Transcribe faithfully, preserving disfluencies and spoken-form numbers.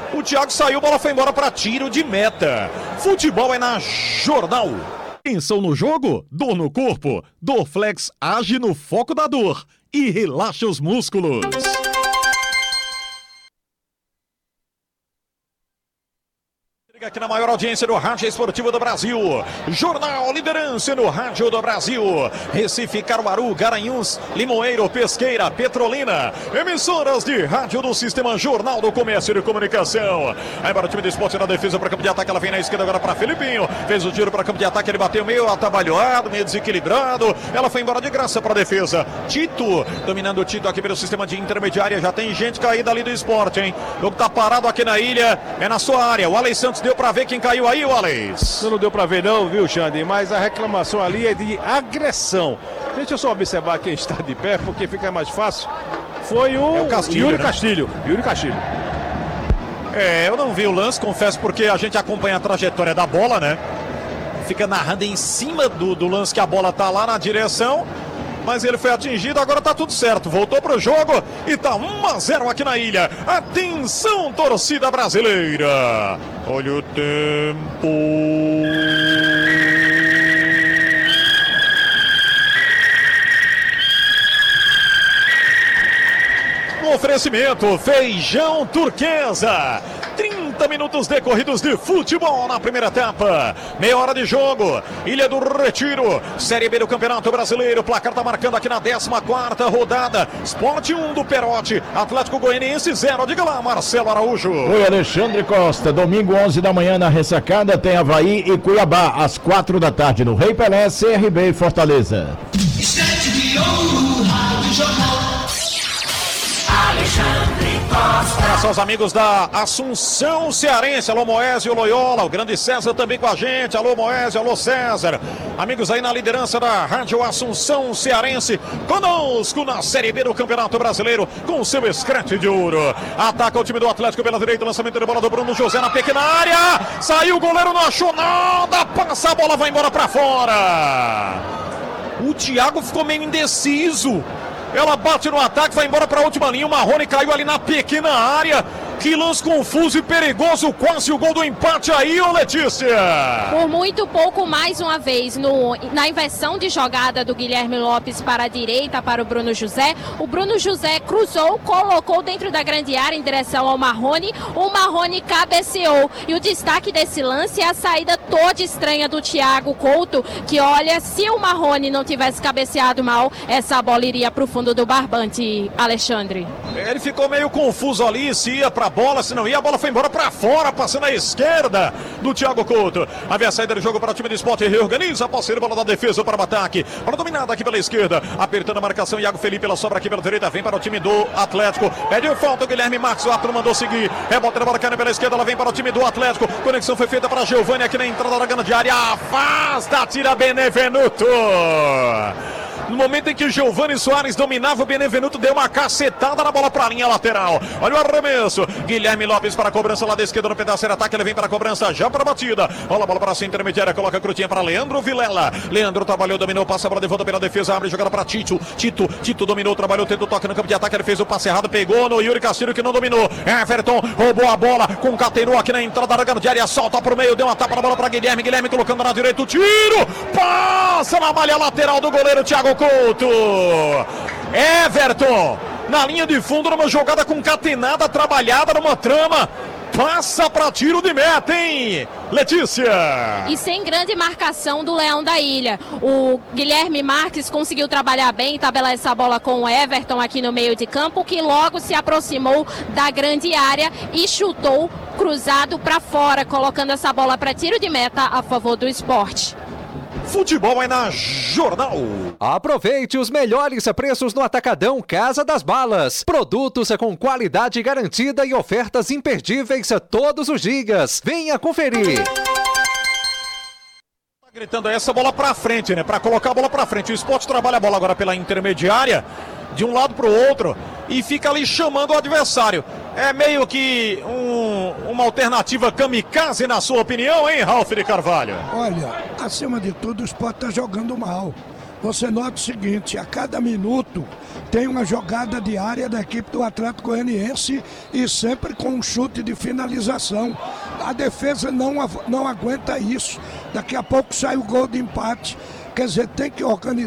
O Thiago saiu, a bola foi embora para tiro de meta. Futebol é na Jornal. Tensão no jogo? Dor no corpo? Dorflex age no foco da dor e relaxa os músculos. Aqui na maior audiência do Rádio Esportivo do Brasil, Jornal Liderança no Rádio do Brasil, Recife, Caruaru, Garanhuns, Limoeiro, Pesqueira, Petrolina, emissoras de rádio do Sistema Jornal do Comércio e Comunicação. Aí para o time do esporte na defesa para campo de ataque, ela vem na esquerda agora para Felipinho, fez o tiro para campo de ataque, ele bateu meio atabalhoado, meio desequilibrado, ela foi embora de graça para a defesa. Tito, dominando o Tito aqui pelo sistema de intermediária, já tem gente caída ali do esporte, hein? O jogo tá parado aqui na ilha, é na sua área, o Alex Santos deu pra ver quem caiu aí, o Alex? Não deu pra ver não, viu, Xande? Mas a reclamação ali é de agressão. Deixa eu só observar quem está de pé, porque fica mais fácil. Foi o, é o Castilho, Yuri né? Castilho. Yuri Castilho. É, eu não vi o lance, confesso, porque a gente acompanha a trajetória da bola, né? Fica narrando em cima do, do lance que a bola tá lá na direção. Mas ele foi atingido, agora tá tudo certo. Voltou pro jogo e tá um a zero aqui na ilha. Atenção, torcida brasileira. Olha o tempo. No oferecimento, feijão turquesa. trinta minutos decorridos de futebol na primeira etapa. Meia hora de jogo. Ilha do Retiro. Série B do Campeonato Brasileiro. O placar tá marcando aqui na décima quarta rodada. Sport um do Perote. Atlético Goianiense zero. Diga lá, Marcelo Araújo. Oi, Alexandre Costa. Domingo, onze da manhã na Ressacada tem Avaí e Cuiabá. Às quatro da tarde no Rei Pelé, C R B e Fortaleza. Alexandre Costa. Abraço aos amigos da Assunção Cearense. Alô, Moésio Loyola. O grande César também com a gente. Alô, Moésio. Alô, César. Amigos aí na liderança da Rádio Assunção Cearense. Conosco na Série B do Campeonato Brasileiro. Com seu escrete de ouro. Ataca o time do Atlético pela direita. Lançamento de bola do Bruno José na pequena área. Saiu o goleiro, não achou nada. Passa a bola, vai embora pra fora. O Thiago ficou meio indeciso. Ela bate no ataque, vai embora para a última linha. O Marrone caiu ali na pequena área. Que lance confuso e perigoso. Quase o gol do empate aí, ô Letícia. Por muito pouco, mais uma vez, no, na inversão de jogada do Guilherme Lopes para a direita, para o Bruno José. O Bruno José cruzou, colocou dentro da grande área em direção ao Marrone. O Marrone cabeceou. E o destaque desse lance é a saída toda estranha do Thiago Couto, que olha, se o Marrone não tivesse cabeceado mal, essa bola iria para o fundo do barbante, Alexandre. Ele ficou meio confuso ali, se ia para a bola, se não ia, a bola foi embora para fora, passando à esquerda do Thiago Couto. Havia saída de jogo para o time do Sport, reorganiza a posse de bola da defesa para o ataque. Bola dominada aqui pela esquerda, apertando a marcação, Iago Felipe, ela sobra aqui pela direita, vem para o time do Atlético. Pede falta o Guilherme Marques, o Atlético mandou seguir, rebota a bola caindo pela esquerda, ela vem para o time do Atlético. Conexão foi feita para Giovani aqui na entrada da grande área, afasta, tira Benevenuto. No momento em que o Giovani Soares dominava, o Benevenuto deu uma cacetada na bola para a linha lateral. Olha o arremesso. Guilherme Lopes para a cobrança lá da esquerda no pedaço de ataque. Ele vem para a cobrança já para a batida. Olha a bola para a intermediária. Coloca a crutinha para Leandro Vilela. Leandro trabalhou, dominou, passa a bola de volta pela defesa. Abre jogada para Tito. Tito, Tito dominou, trabalhou, tendo toque no campo de ataque. Ele fez o passe errado, pegou no Yuri Castilho que não dominou. Everton roubou a bola, concatenou aqui na entrada da grande área. Solta para o meio, deu uma tapa na bola para Guilherme. Guilherme colocando na direita o tiro. Passa na malha lateral do goleiro Thiago Couto. Everton na linha de fundo, numa jogada concatenada, trabalhada numa trama, passa para tiro de meta, hein, Letícia? E sem grande marcação do Leão da Ilha. O Guilherme Marques conseguiu trabalhar bem, tabelar essa bola com o Everton aqui no meio de campo, que logo se aproximou da grande área e chutou cruzado para fora, colocando essa bola para tiro de meta a favor do Sport. Futebol é na Jornal. Aproveite os melhores preços no Atacadão Casa das Balas. Produtos com qualidade garantida e ofertas imperdíveis todos os dias. Venha conferir. Tá gritando essa bola pra frente, né? Pra colocar a bola pra frente. O Sport trabalha a bola agora pela intermediária, de um lado pro outro, e fica ali chamando o adversário. É meio que um, uma alternativa kamikaze, na sua opinião, hein, Ralf de Carvalho? Olha, acima de tudo, o Sport está jogando mal. você nota o seguinte, a cada minuto tem uma jogada diária da equipe do Atlético Goianiense e sempre com um chute de finalização. A defesa não, não aguenta isso. Daqui a pouco sai o gol de empate. Quer dizer, tem que organizar.